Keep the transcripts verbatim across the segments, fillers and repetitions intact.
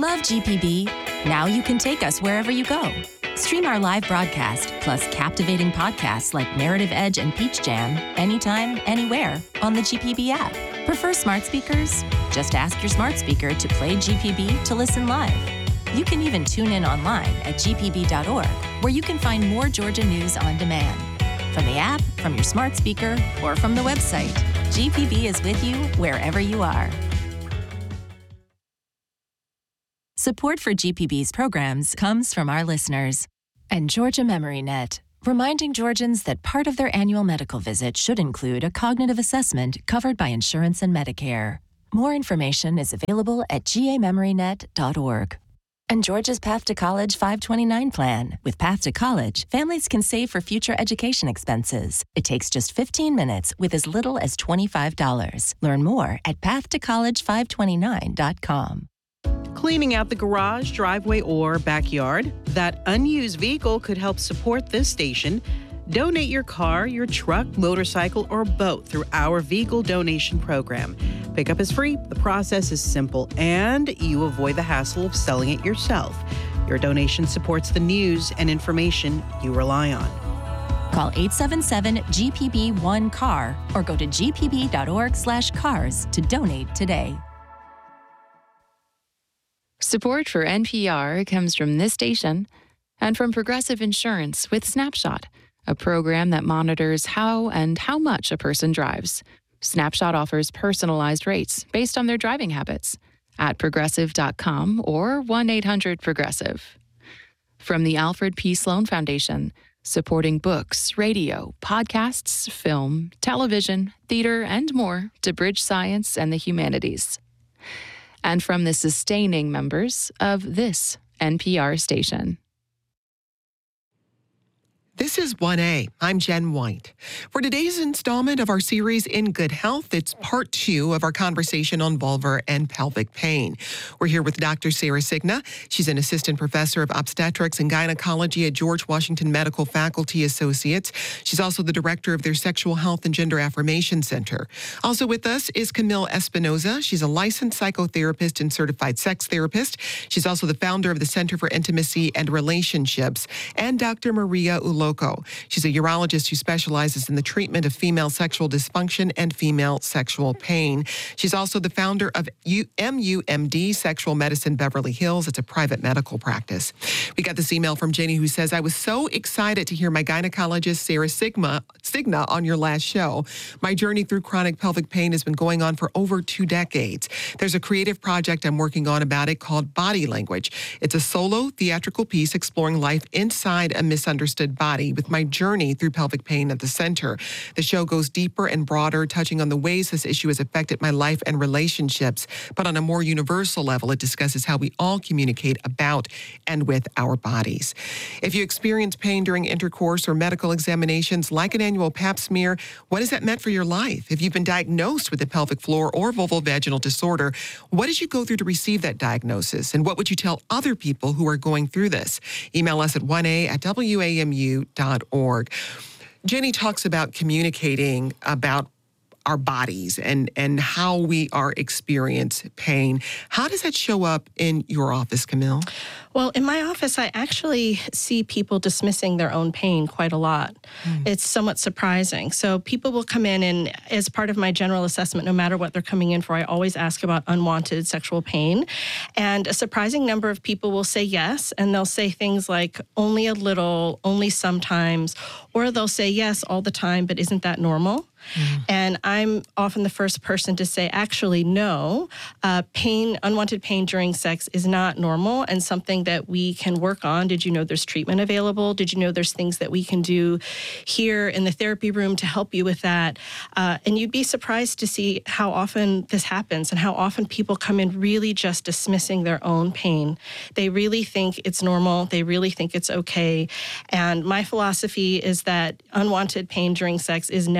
Love G P B? Now you can take us wherever you go. Stream our live broadcast, plus captivating podcasts like Narrative Edge and Peach Jam, anytime, anywhere on the G P B app. Prefer smart speakers? Just ask your smart speaker to play G P B to listen live. You can even tune in online at G P B dot org, where you can find more Georgia news on demand. From the app, from your smart speaker, or from the website, G P B is with you wherever you are. Support for G P B's programs comes from our listeners and Georgia Memory Net, reminding Georgians that part of their annual medical visit should include a cognitive assessment covered by insurance and Medicare. More information is available at G A memory net dot org. And Georgia's Path to College five twenty-nine plan. With Path to College, families can save for future education expenses. It takes just fifteen minutes with as little as twenty-five dollars. Learn more at path to college five twenty-nine dot com. Cleaning out the garage, driveway, or backyard? That unused vehicle could help support this station. Donate your car, your truck, motorcycle, or boat through our vehicle donation program. Pickup is free, the process is simple, and you avoid the hassle of selling it yourself. Your donation supports the news and information you rely on. Call eight seven seven G P B one C A R or go to G P B dot org slash cars to donate today. Support for N P R comes from this station and from Progressive Insurance with Snapshot, a program that monitors how and how much a person drives. Snapshot offers personalized rates based on their driving habits at progressive dot com or one eight hundred progressive. From the Alfred P. Sloan Foundation, supporting books, radio, podcasts, film, television, theater, and more to bridge science and the humanities. And from the sustaining members of this N P R station. This is one A. I'm Jen White. For today's installment of our series In Good Health, it's part two of our conversation on vulvar and pelvic pain. We're here with Doctor Sarah Cigna. She's an assistant professor of obstetrics and gynecology at George Washington Medical Faculty Associates. She's also the director of their Sexual Health and Gender Affirmation Center. Also with us is Camille Espinoza. She's a licensed psychotherapist and certified sex therapist. She's also the founder of the Center for Intimacy and Relationships. And Doctor Maria Uloco. She's a urologist who specializes in the treatment of female sexual dysfunction and female sexual pain. She's also the founder of M U M D Sexual Medicine Beverly Hills. It's a private medical practice. We got this email from Jenny who says, I was so excited to hear my gynecologist, Sarah Sigma, Cigna, on your last show. My journey through chronic pelvic pain has been going on for over two decades. There's a creative project I'm working on about it called Body Language. It's a solo theatrical piece exploring life inside a misunderstood body with my journey through pelvic pain at the center. The show goes deeper and broader, touching on the ways this issue has affected my life and relationships. But on a more universal level, it discusses how we all communicate about and with our bodies. If you experience pain during intercourse or medical examinations, like an annual pap smear, what has that meant for your life? If you've been diagnosed with a pelvic floor or vulvovaginal disorder, what did you go through to receive that diagnosis? And what would you tell other people who are going through this? Email us at one A at W A M U dot org. Jenny talks about communicating about our bodies and, and how we are experience pain. How does that show up in your office, Camille? Well, in my office, I actually see people dismissing their own pain quite a lot. Mm. It's somewhat surprising. So people will come in, and as part of my general assessment, no matter what they're coming in for, I always ask about unwanted sexual pain. And a surprising number of people will say yes, and they'll say things like only a little, only sometimes, or they'll say yes all the time, but isn't that normal? Mm. And I'm often the first person to say, actually, no, uh, pain, unwanted pain during sex is not normal and something that we can work on. Did you know there's treatment available? Did you know there's things that we can do here in the therapy room to help you with that? Uh, and you'd be surprised to see how often this happens and how often people come in really just dismissing their own pain. They really think it's normal. They really think it's okay. And my philosophy is that unwanted pain during sex is never okay.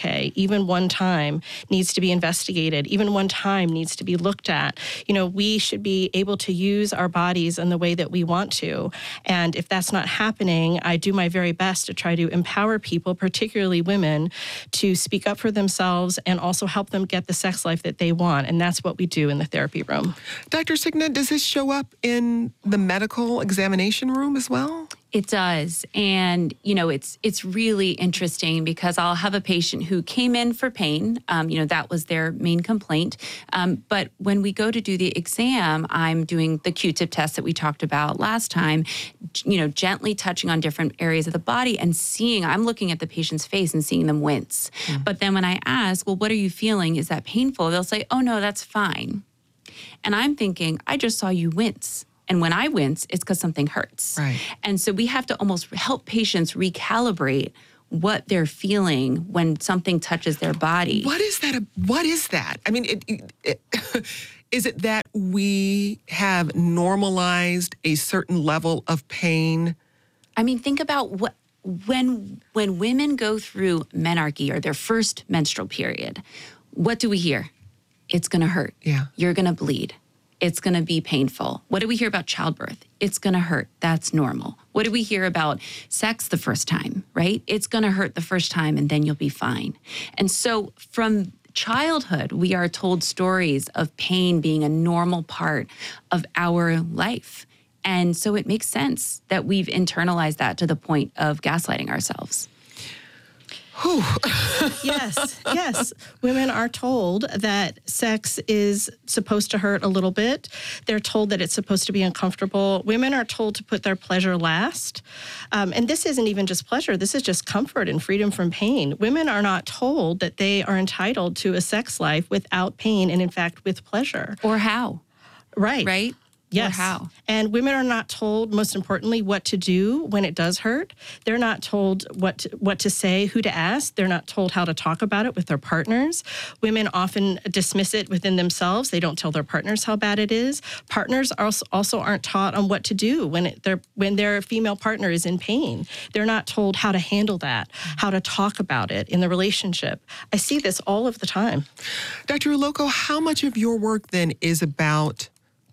okay. Even one time needs to be investigated. Even one time needs to be looked at. You know, we should be able to use our bodies in the way that we want to. And if that's not happening, I do my very best to try to empower people, particularly women, to speak up for themselves and also help them get the sex life that they want. And that's what we do in the therapy room. Doctor Cigna, does this show up in the medical examination room as well? It does. And, you know, it's it's really interesting because I'll have a patient who came in for pain. Um, you know, that was their main complaint. Um, but when we go to do the exam, I'm doing the Q-tip test that we talked about last time, you know, gently touching on different areas of the body and seeing, I'm looking at the patient's face and seeing them wince. Mm-hmm. But then when I ask, well, what are you feeling? Is that painful? They'll say, oh, no, that's fine. And I'm thinking, I just saw you wince. And when I wince, it's because something hurts. Right. And so we have to almost help patients recalibrate what they're feeling when something touches their body. What is that? What is that? I mean, it, it, it, is it that we have normalized a certain level of pain? I mean, think about what when when women go through menarche or their first menstrual period, what do we hear? It's going to hurt. Yeah. You're going to bleed. It's going to be painful. What do we hear about childbirth? It's going to hurt. That's normal. What do we hear about sex the first time, right? It's going to hurt the first time and then you'll be fine. And so from childhood, we are told stories of pain being a normal part of our life. And so it makes sense that we've internalized that to the point of gaslighting ourselves. yes, yes. Women are told that sex is supposed to hurt a little bit. They're told that it's supposed to be uncomfortable. Women are told to put their pleasure last. Um, and this isn't even just pleasure. This is just comfort and freedom from pain. Women are not told that they are entitled to a sex life without pain and, in fact, with pleasure. Or how. Right. Right? Yes. Or how. And women are not told, most importantly, what to do when it does hurt. They're not told what to, what to say, who to ask. They're not told how to talk about it with their partners. Women often dismiss it within themselves. They don't tell their partners how bad it is. Partners also, also aren't taught on what to do when it, their when their female partner is in pain. They're not told how to handle that, how to talk about it in the relationship. I see this all of the time. Doctor Uloko, how much of your work then is about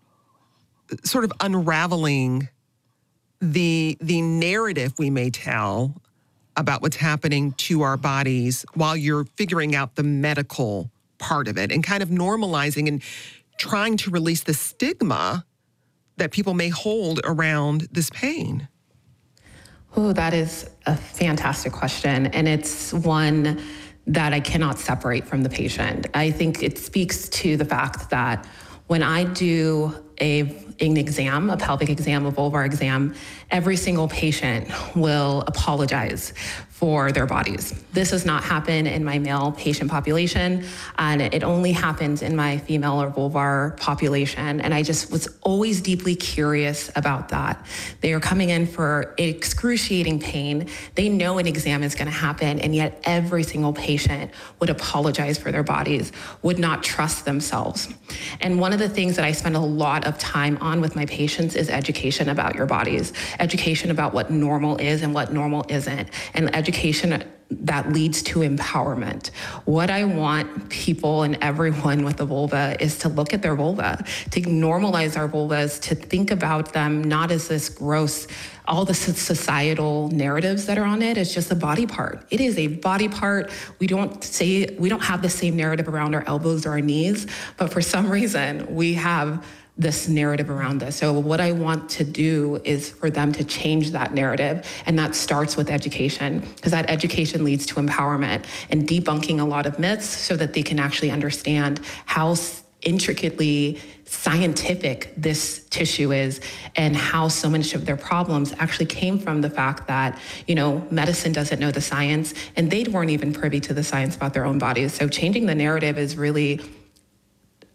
sort of unraveling the the narrative we may tell about what's happening to our bodies while you're figuring out the medical part of it and kind of normalizing and trying to release the stigma that people may hold around this pain? Oh, that is a fantastic question. And it's one that I cannot separate from the patient. I think it speaks to the fact that when I do a, an exam, a pelvic exam, a vulvar exam, every single patient will apologize for their bodies. This does not happen in my male patient population, and it only happens in my female or vulvar population. And I just was always deeply curious about that. They are coming in for excruciating pain. They know an exam is gonna happen, and yet every single patient would apologize for their bodies, would not trust themselves. And one of the things that I spend a lot of time on with my patients is education about your bodies, education about what normal is and what normal isn't, and education that leads to empowerment. What I want people and everyone with a vulva is to look at their vulva, to normalize our vulvas, to think about them not as this gross, all the societal narratives that are on it. It's just a body part. It is a body part. We don't say, we don't have the same narrative around our elbows or our knees, but for some reason we have this narrative around this. So what I want to do is for them to change that narrative, and that starts with education, because that education leads to empowerment and debunking a lot of myths so that they can actually understand how intricately scientific this tissue is and how so much of their problems actually came from the fact that, you know, medicine doesn't know the science, and they weren't even privy to the science about their own bodies. So changing the narrative is really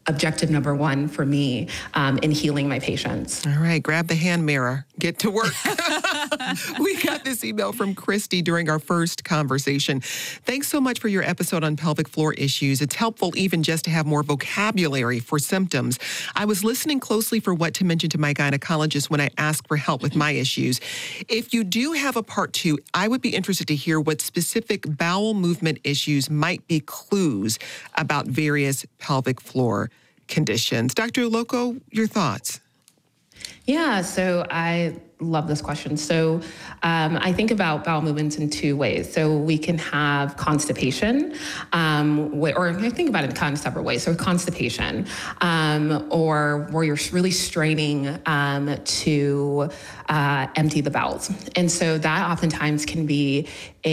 objective number one for me um, in healing my patients. All right, grab the hand mirror, get to work. We got this email from Christy during our first conversation. Thanks so much for your episode on pelvic floor issues. It's helpful even just to have more vocabulary for symptoms. I was listening closely for what to mention to my gynecologist when I asked for help with my issues. If you do have a part two, I would be interested to hear what specific bowel movement issues might be clues about various pelvic floor conditions. Doctor Uloko, your thoughts? Yeah, so I love this question. So um, I think about bowel movements in two ways. So we can have constipation, um, or I think about it in kind of separate ways. So constipation, um, or where you're really straining um, to uh, empty the bowels. And so that oftentimes can be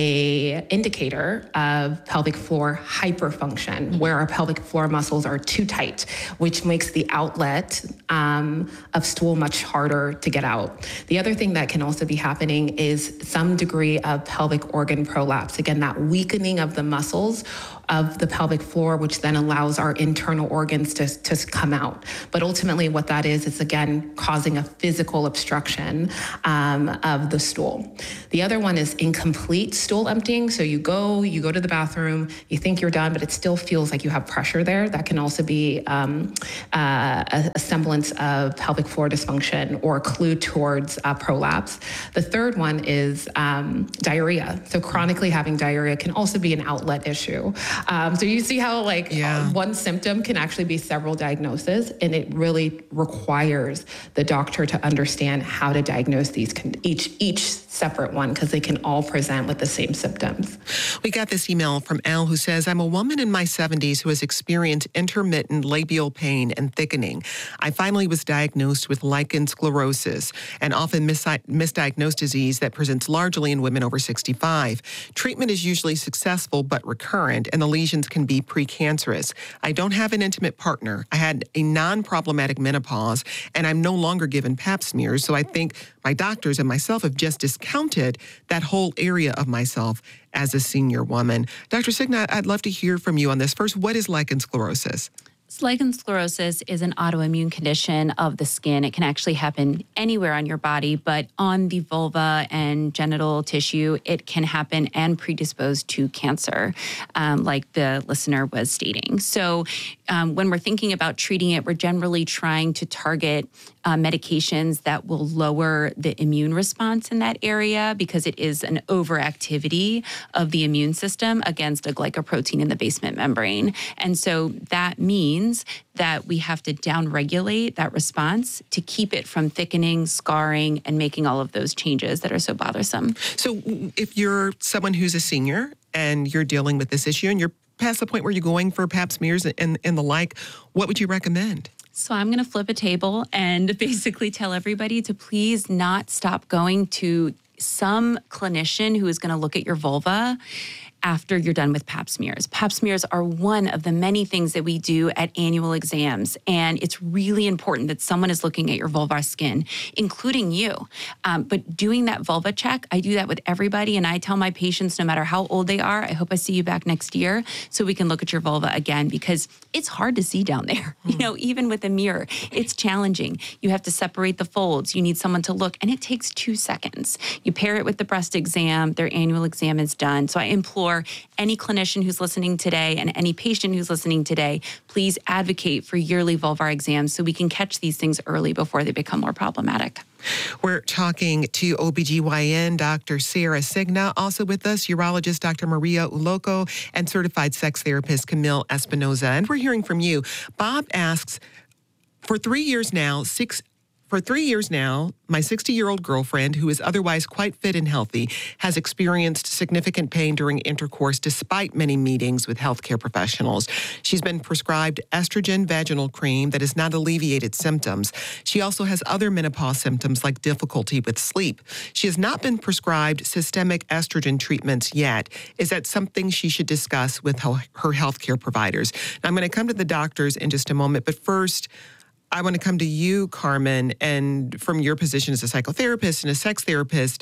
a indicator of pelvic floor hyperfunction, where our pelvic floor muscles are too tight, which makes the outlet um, of stool much harder to get out. The other thing that can also be happening is some degree of pelvic organ prolapse. Again, that weakening of the muscles of the pelvic floor, which then allows our internal organs to, to come out. But ultimately what that is, is again, causing a physical obstruction um, of the stool. The other one is incomplete stool emptying. So you go, you go to the bathroom, you think you're done, but it still feels like you have pressure there. That can also be um, uh, a, a semblance of pelvic floor dysfunction or a clue towards uh, prolapse. The third one is um, diarrhea. So chronically having diarrhea can also be an outlet issue. Um, so you see how like yeah. uh, one symptom can actually be several diagnoses, and it really requires the doctor to understand how to diagnose these con- each each separate one, because they can all present with the same symptoms. We got this email from Al who says, I'm a woman in my seventies who has experienced intermittent labial pain and thickening. I finally was diagnosed with lichen sclerosis, an often mis- misdiagnosed disease that presents largely in women over sixty-five. Treatment is usually successful but recurrent, and the lesions can be precancerous. I don't have an intimate partner. I had a non-problematic menopause, and I'm no longer given pap smears, so I think my doctors and myself have just discounted that whole area of myself as a senior woman. Doctor Cigna, I'd love to hear from you on this. First, what is lichen sclerosis? Lichen sclerosis is an autoimmune condition of the skin. It can actually happen anywhere on your body, but on the vulva and genital tissue, it can happen and predispose to cancer, um, like the listener was stating. So um, when we're thinking about treating it, we're generally trying to target uh, medications that will lower the immune response in that area, because it is an overactivity of the immune system against a glycoprotein in the basement membrane. And so that means that we have to downregulate that response to keep it from thickening, scarring, and making all of those changes that are so bothersome. So if you're someone who's a senior and you're dealing with this issue and you're past the point where you're going for pap smears and, and the like, what would you recommend? So I'm going to flip a table and basically tell everybody to please not stop going to some clinician who is going to look at your vulva after you're done with pap smears. Pap smears are one of the many things that we do at annual exams, and it's really important that someone is looking at your vulvar skin, including you. Um, but doing that vulva check, I do that with everybody, and I tell my patients, no matter how old they are, I hope I see you back next year so we can look at your vulva again, because it's hard to see down there. Mm. You know, even with a mirror, it's challenging. You have to separate the folds. You need someone to look, and it takes two seconds. You pair it with the breast exam, their annual exam is done. So I implore any clinician who's listening today and any patient who's listening today, please advocate for yearly vulvar exams so we can catch these things early before they become more problematic. We're talking to O B G Y N Doctor Sarah Cigna, also with us, urologist Doctor Maria Uloko, and certified sex therapist Camille Espinoza. And we're hearing from you. Bob asks, for three years now, six For three years now, my sixty-year-old girlfriend, who is otherwise quite fit and healthy, has experienced significant pain during intercourse despite many meetings with healthcare professionals. She's been prescribed estrogen vaginal cream that has not alleviated symptoms. She also has other menopause symptoms like difficulty with sleep. She has not been prescribed systemic estrogen treatments yet. Is that something she should discuss with her healthcare providers? Now, I'm going to come to the doctors in just a moment, but first, I want to come to you, Carmen, and from your position as a psychotherapist and a sex therapist,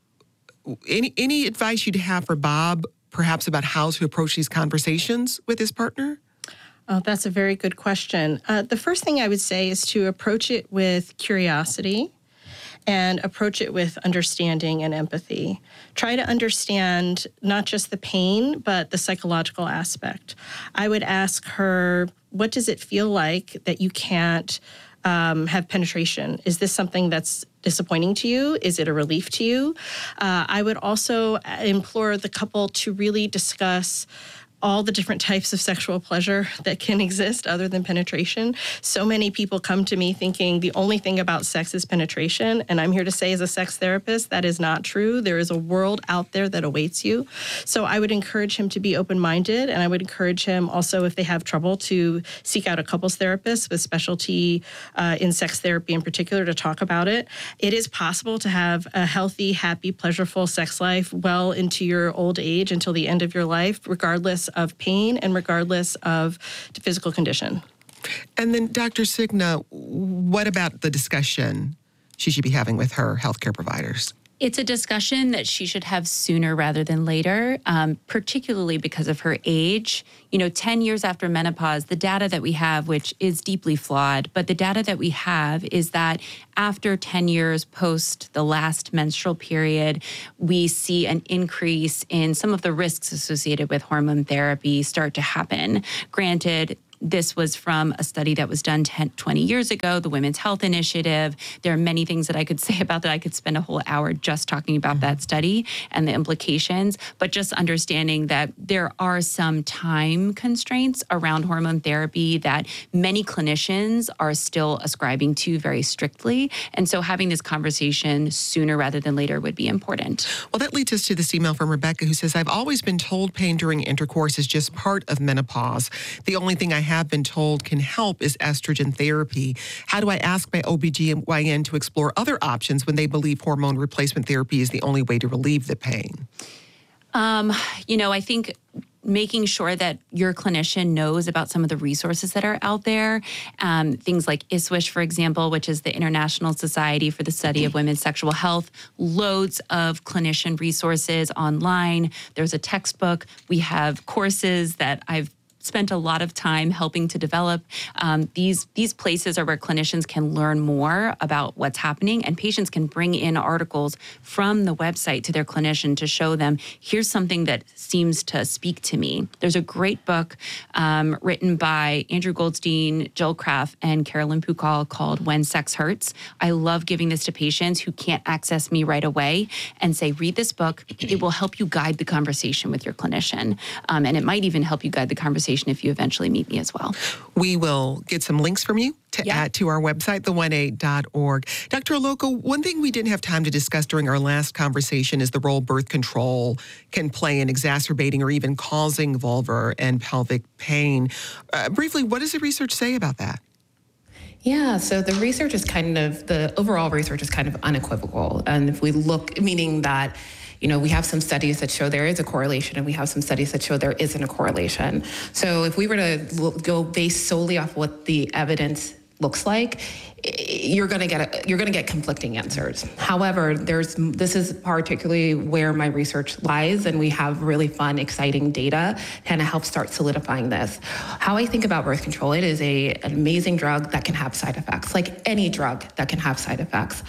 any any advice you'd have for Bob, perhaps about how to approach these conversations with his partner? Oh, that's a very good question. Uh, the first thing I would say is to approach it with curiosity and approach it with understanding and empathy. Try to understand not just the pain, but the psychological aspect. I would ask her, what does it feel like that you can't um, have penetration? Is this something that's disappointing to you? Is it a relief to you? Uh, I would also implore the couple to really discuss all the different types of sexual pleasure that can exist other than penetration. So many people come to me thinking the only thing about sex is penetration, and I'm here to say as a sex therapist, that is not true. There is a world out there that awaits you. So I would encourage him to be open-minded, and I would encourage him also, if they have trouble, to seek out a couples therapist with specialty uh, in sex therapy in particular to talk about it. It is possible to have a healthy, happy, pleasureful sex life well into your old age until the end of your life, regardless of pain and regardless of physical condition. And then, Doctor Cigna, what about the discussion she should be having with her healthcare providers? It's a discussion that she should have sooner rather than later, um, particularly because of her age. You know, ten years after menopause, the data that we have, which is deeply flawed, but the data that we have is that after ten years post the last menstrual period, we see an increase in some of the risks associated with hormone therapy start to happen. Granted, this was from a study that was done ten, twenty years ago, the Women's Health Initiative. There are many things that I could say about that. I could spend a whole hour just talking about mm-hmm. that study and the implications, but just understanding that there are some time constraints around hormone therapy that many clinicians are still ascribing to very strictly. And so having this conversation sooner rather than later would be important. Well, that leads us to this email from Rebecca, who says, I've always been told pain during intercourse is just part of menopause. The only thing I have been told can help is estrogen therapy. How do I ask my O B G Y N to explore other options when they believe hormone replacement therapy is the only way to relieve the pain? Um, you know, I think making sure that your clinician knows about some of the resources that are out there. Um, things like I S W I S H, for example, which is the International Society for the Study of Women's Sexual Health. Loads of clinician resources online. There's a textbook. We have courses that I've spent a lot of time helping to develop. Um, these these places are where clinicians can learn more about what's happening, and patients can bring in articles from the website to their clinician to show them, here's something that seems to speak to me. There's a great book um, written by Andrew Goldstein, Jill Kraft, and Carolyn Pukal called When Sex Hurts. I love giving this to patients who can't access me right away and say, read this book. It will help you guide the conversation with your clinician. Um, and it might even help you guide the conversation if you eventually meet me as well. We will get some links from you to yeah. add to our website, the one a dot org. Doctor Aloko, one thing we didn't have time to discuss during our last conversation is the role birth control can play in exacerbating or even causing vulvar and pelvic pain. Uh, briefly, what does the research say about that? Yeah, so the research is kind of, the overall research is kind of unequivocal. And if we look, meaning that, you know, we have some studies that show there is a correlation, and we have some studies that show there isn't a correlation. So if we were to go based solely off what the evidence looks like, you're going to get a, you're going to get conflicting answers. However, there's this is particularly where my research lies, and we have really fun, exciting data kind of help start solidifying this. How I think about birth control, it is a an amazing drug that can have side effects, like any drug that can have side effects.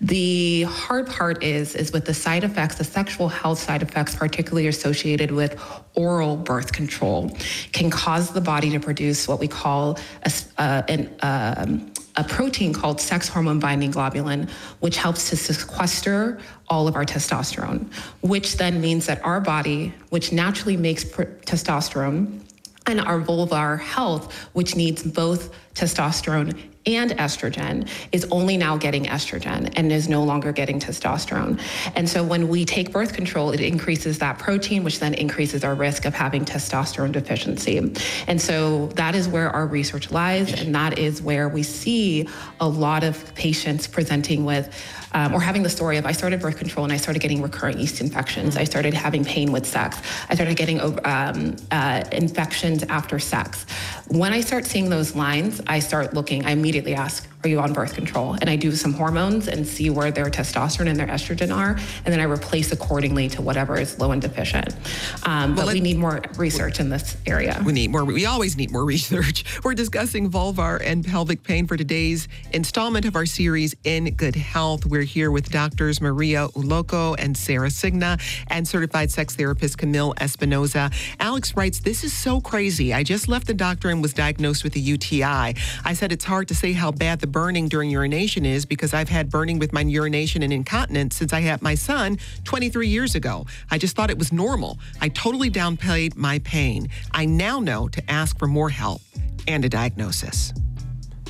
The hard part is is with the side effects, the sexual health side effects, particularly associated with oral birth control, can cause the body to produce what we call a, uh, an um, a protein called sex hormone binding globulin, which helps to sequester all of our testosterone, which then means that our body, which naturally makes pr- testosterone, and our vulvar health, which needs both testosterone and estrogen, is only now getting estrogen and is no longer getting testosterone. And so when we take birth control, it increases that protein, which then increases our risk of having testosterone deficiency. And so that is where our research lies, and that is where we see a lot of patients presenting with Um, or having the story of, I started birth control and I started getting recurrent yeast infections. I started having pain with sex. I started getting um, uh, infections after sex. When I start seeing those lines, I start looking, I immediately ask, are you on birth control? And I do some hormones and see where their testosterone and their estrogen are, and then I replace accordingly to whatever is low and deficient. Um, well, but we need more research in this area. We need more. We always need more research. We're discussing vulvar and pelvic pain for today's installment of our series In Good Health. We're here with doctors Maria Ulloco and Sarah Signa and certified sex therapist Camille Espinoza. Alex writes, this is so crazy. I just left the doctor and was diagnosed with a U T I. I said it's hard to say how bad the burning during urination is because I've had burning with my urination and incontinence since I had my son twenty-three years ago. I just thought it was normal. I totally downplayed my pain. I now know to ask for more help and a diagnosis.